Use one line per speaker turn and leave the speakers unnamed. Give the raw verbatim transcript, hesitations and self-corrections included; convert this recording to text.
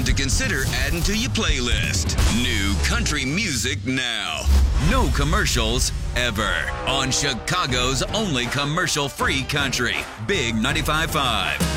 to consider adding to your playlist. New country music now. No commercials ever on Chicago's only commercial-free country. Big ninety-five point five.